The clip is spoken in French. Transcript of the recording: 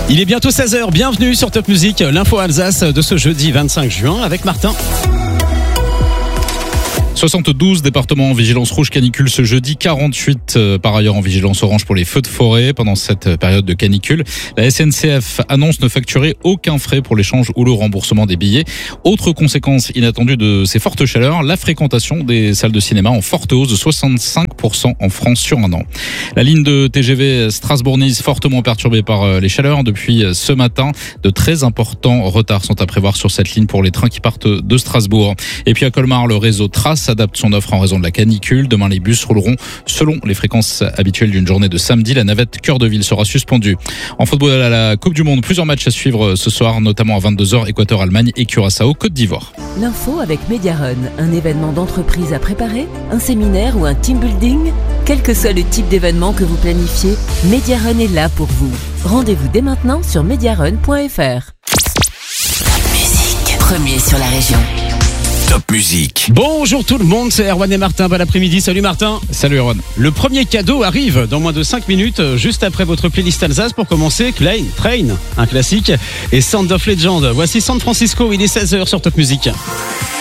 Il est bientôt 16h, bienvenue sur Top Music, l'info Alsace de ce jeudi 25 juin avec Martin. 72 départements en vigilance rouge canicule ce jeudi, 48 par ailleurs en vigilance orange pour les feux de forêt pendant cette période de canicule. La SNCF annonce ne facturer aucun frais pour l'échange ou le remboursement des billets. Autre conséquence inattendue de ces fortes chaleurs, la fréquentation des salles de cinéma en forte hausse de 65% en France sur un an. La ligne de TGV Strasbourg-Nice fortement perturbée par les chaleurs depuis ce matin. De très importants retards sont à prévoir sur cette ligne pour les trains qui partent de Strasbourg. Et puis à Colmar, le réseau Trace adapte son offre en raison de la canicule. Demain, les bus rouleront selon les fréquences habituelles d'une journée de samedi. La navette Cœur de Ville sera suspendue. En football à la Coupe du Monde, plusieurs matchs à suivre ce soir, notamment à 22h, Équateur-Allemagne et Curaçao, Côte d'Ivoire. L'info avec Mediarun, un événement d'entreprise à préparer, un séminaire ou un team building. Quel que soit le type d'événement que vous planifiez, Mediarun est là pour vous. Rendez-vous dès maintenant sur mediarun.fr. Musique, premier sur la région. Top Music. Bonjour tout le monde, c'est Erwan et Martin, bon après-midi, salut Martin. Salut Erwan. Le premier cadeau arrive dans moins de 5 minutes, juste après votre playlist Alsace. Pour commencer, Train, un classique, et Sound of Legend. Voici San Francisco, il est 16h sur Top Music.